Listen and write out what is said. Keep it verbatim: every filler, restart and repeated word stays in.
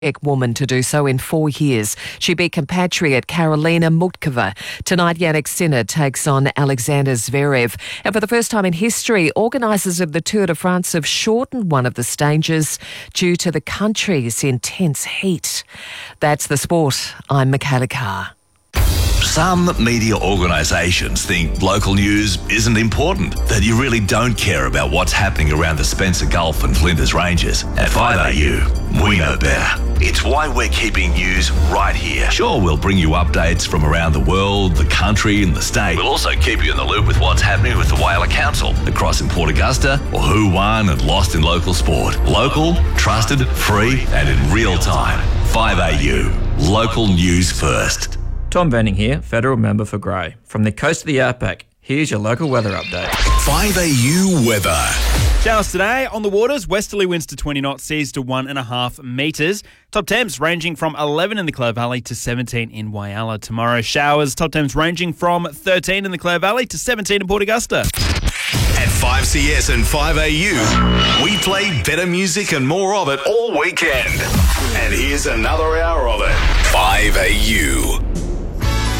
woman to do so in four years. She beat compatriot Karolina Mutkova. Tonight, Yannick Sinner takes on Alexander Zverev. And for the first time in history, organisers of the Tour de France have shortened one of the stages due to the country's intense heat. That's the sport. I'm Michaela Carr. Some media organisations think local news isn't important, that you really don't care about what's happening around the Spencer Gulf and Flinders Ranges. At five A U, we know better. It's why we're keeping news right here. Sure, we'll bring you updates from around the world, the country and the state. We'll also keep you in the loop with what's happening with the Whyalla Council, across in Port Augusta, or who won and lost in local sport. Local, trusted, free and in real time. five A U, local news first. Tom Venning here, Federal Member for Grey. From the coast of the Outback, here's your local weather update. five A U weather. Showers today on the waters. Westerly winds to twenty knots, seas to one and a half metres. Top temps ranging from eleven in the Clare Valley to seventeen in Whyalla. Tomorrow, showers. Top temps ranging from thirteen in the Clare Valley to seventeen in Port Augusta. At five C S and five A U, we play better music and more of it all weekend. And here's another hour of it. five A U.